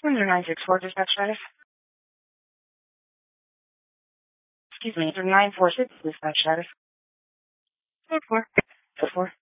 Under 964 dispatch status. Excuse me, under 946 dispatch status. Code 4. Code 4.